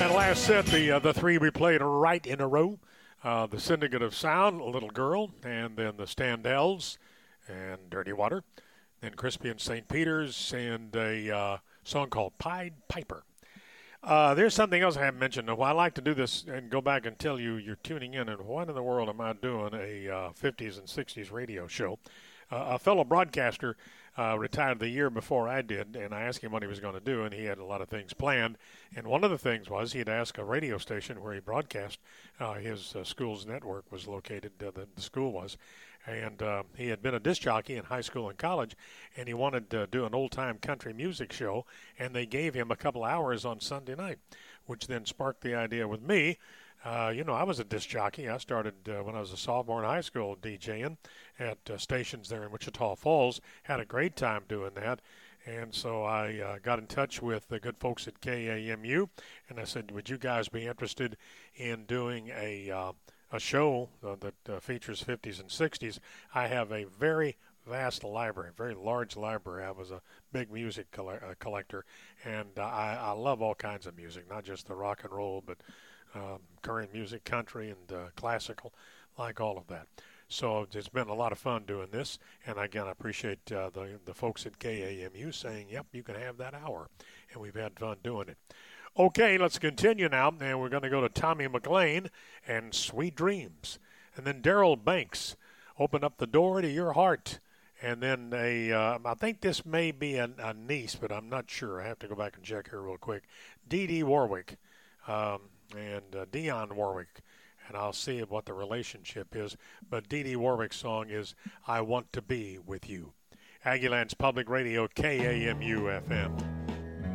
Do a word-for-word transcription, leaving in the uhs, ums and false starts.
And last set, the uh, the three we played right in a row. Uh, the Syndicate of Sound, A Little Girl, and then the Standells and Dirty Water. Then Crispy and Saint Peter's and a uh, song called Pied Piper. Uh, there's something else I haven't mentioned. Well, I like to do this and go back and tell you you're tuning in, and what in the world am I doing a uh, fifties and sixties radio show? Uh, a fellow broadcaster uh, retired the year before I did, and I asked him what he was going to do, and he had a lot of things planned. And one of the things was he'd ask a radio station where he broadcast. Uh, his uh, school's network was located, uh, the, the school was, and uh, he had been a disc jockey in high school and college, and he wanted to do an old-time country music show, and they gave him a couple hours on Sunday night, which then sparked the idea with me. Uh, you know, I was a disc jockey. I started uh, when I was a sophomore in high school DJing at uh, stations there in Wichita Falls. Had a great time doing that. And so I uh, got in touch with the good folks at K A M U, and I said, would you guys be interested in doing a uh, a show uh, that uh, features fifties and sixties? I have a very vast library, very large library. I was a big music coll- uh, collector, and uh, I, I love all kinds of music, not just the rock and roll, but um, current music, country, and uh, classical, like all of that. So it's been a lot of fun doing this, and again, I appreciate uh, the the folks at K A M U saying, yep, you can have that hour, and we've had fun doing it. Okay, let's continue now, and we're going to go to Tommy McLean and Sweet Dreams. And then Daryl Banks, Open Up the Door to Your Heart. And then a, uh, I think this may be a, a niece, but I'm not sure. I have to go back and check here real quick. Dee Dee Warwick um, and uh, Dionne Warwick. And I'll see what the relationship is. But Dee Dee Warwick's song is I Want to Be With You. Aggieland's Public Radio, K A M U F M.